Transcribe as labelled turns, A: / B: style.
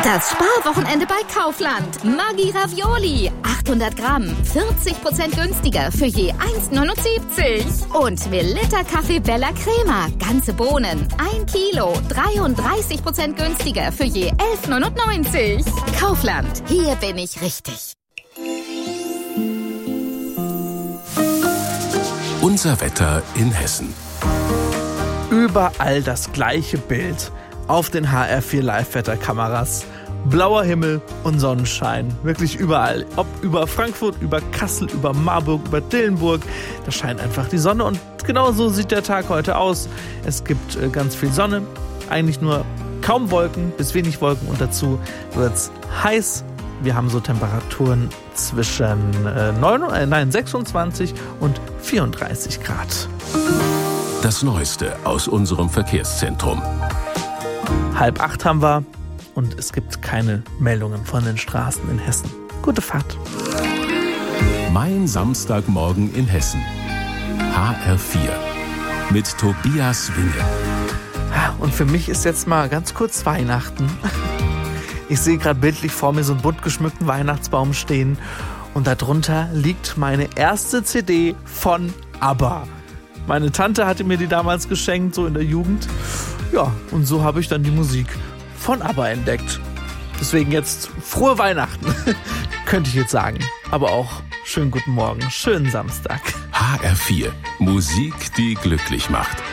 A: Das Sparwochenende bei Kaufland. Maggi Ravioli. 800 Gramm. 40% günstiger für je 1,79. Und Melitta Kaffee Bella Crema. Ganze Bohnen. 1 Kilo. 33% günstiger für je 11,99. Kaufland. Hier bin ich richtig.
B: Unser Wetter in Hessen.
C: Überall das gleiche Bild. Auf den HR4 Live-Wetterkameras. Blauer Himmel und Sonnenschein. Wirklich überall. Ob über Frankfurt, über Kassel, über Marburg, über Dillenburg. Da scheint einfach die Sonne und genau so sieht der Tag heute aus. Es gibt ganz viel Sonne. Eigentlich nur kaum Wolken bis wenig Wolken und dazu wird's heiß. Wir haben so Temperaturen zwischen 26 und 34 Grad.
B: Das Neueste aus unserem Verkehrszentrum.
C: 7:30 haben wir und es gibt keine Meldungen von den Straßen in Hessen. Gute Fahrt.
B: Mein Samstagmorgen in Hessen. HR4 mit Tobias Winge.
C: Und für mich ist jetzt mal ganz kurz Weihnachten. Ich sehe gerade bildlich vor mir so einen bunt geschmückten Weihnachtsbaum stehen und darunter liegt meine erste CD von ABBA. Meine Tante hatte mir die damals geschenkt, so in der Jugend. Ja, und so habe ich dann die Musik von ABBA entdeckt. Deswegen jetzt frohe Weihnachten, könnte ich jetzt sagen. Aber auch schönen guten Morgen, schönen Samstag.
B: HR4, Musik, die glücklich macht.